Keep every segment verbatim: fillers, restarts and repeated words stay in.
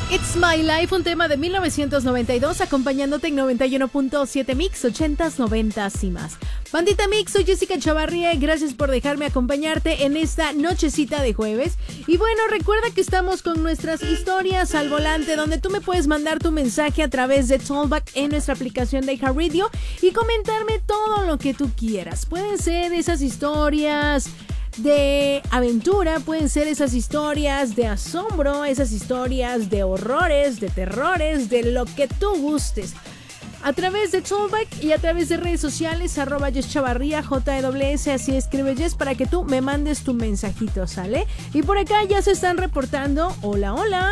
It's My Life, un tema de mil novecientos noventa y dos, acompañándote en noventa y uno punto siete Mix, ochentas, noventas y más. Bandita Mix, soy Jessica Chavarría y gracias por dejarme acompañarte en esta nochecita de jueves. Y bueno, recuerda que estamos con nuestras historias al volante, donde tú me puedes mandar tu mensaje a través de Talkback en nuestra aplicación de iHeartRadio y comentarme todo lo que tú quieras. Pueden ser esas historias de aventura, pueden ser esas historias de asombro, esas historias de horrores, de terrores, de lo que tú gustes. A través de Talkback y a través de redes sociales, arroba Jess Chavarría, J E S, así escribe Jess, para que tú me mandes tu mensajito, ¿sale? Y por acá ya se están reportando. Hola, hola.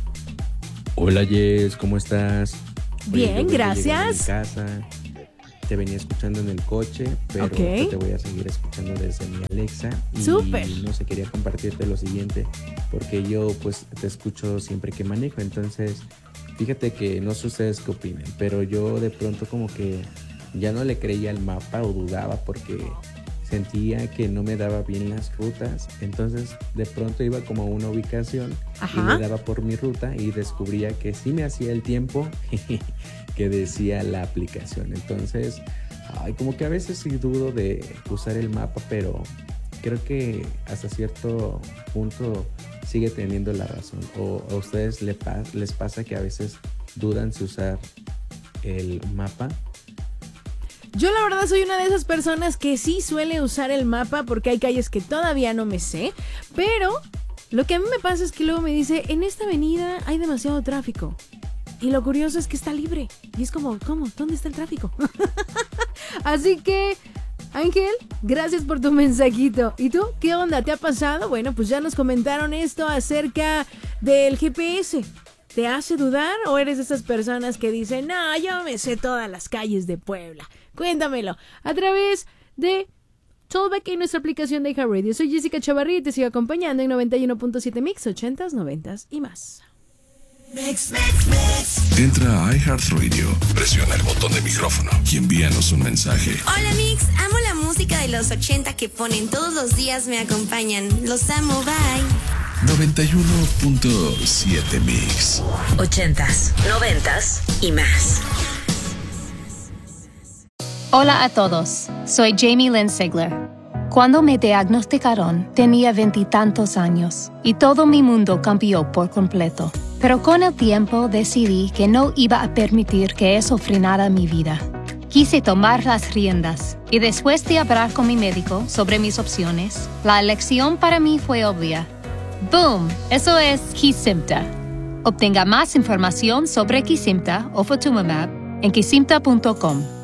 Hola Jess, ¿cómo estás? Bien, Oye, gracias. En casa. Te venía escuchando en el coche, pero okay. te voy a seguir escuchando desde mi Alexa. Y Súper. no sé, quería compartirte lo siguiente, porque yo pues te escucho siempre que manejo. Entonces, fíjate que no sé ustedes qué opinan, pero yo de pronto como que ya no le creía al mapa o dudaba porque sentía que no me daba bien las rutas. Entonces, de pronto iba como a una ubicación. Ajá. Y me daba por mi ruta y descubría que sí me hacía el tiempo que decía la aplicación. Entonces, ay, como que a veces sí dudo de usar el mapa, pero creo que hasta cierto punto sigue teniendo la razón. O a ustedes les, pas- les pasa que a veces dudan si usar el mapa. Yo la verdad soy una de esas personas que sí suele usar el mapa porque hay calles que todavía no me sé, pero lo que a mí me pasa es que luego me dice, en esta avenida hay demasiado tráfico. Y lo curioso es que está libre. Y es como, ¿cómo? ¿Dónde está el tráfico? Así que, Ángel, gracias por tu mensajito. ¿Y tú? ¿Qué onda? ¿Te ha pasado? Bueno, pues ya nos comentaron esto acerca del G P S. ¿Te hace dudar o eres de esas personas que dicen, no, yo me sé todas las calles de Puebla? Cuéntamelo a través de Talkback en nuestra aplicación de iHeartRadio. Soy Jessica Chavarría y te sigo acompañando en noventa y uno punto siete Mix, ochentas, noventas y más. Mix, mix, mix. Entra a iHeartRadio, presiona el botón de micrófono y envíanos un mensaje. Hola Mix, amo la música de los ochenta que ponen todos los días, me acompañan. Los amo, bye. noventa y uno punto siete Mix. Ochentas, noventas y más. Hola a todos, soy Jamie Lynn Sigler. Cuando me diagnosticaron, tenía veintitantos años y todo mi mundo cambió por completo. Pero con el tiempo decidí que no iba a permitir que eso frenara mi vida. Quise tomar las riendas y después de hablar con mi médico sobre mis opciones, la elección para mí fue obvia. ¡Boom! Eso es Kesimpta. Obtenga más información sobre Kesimpta o Ofatumumab en kesimpta punto com.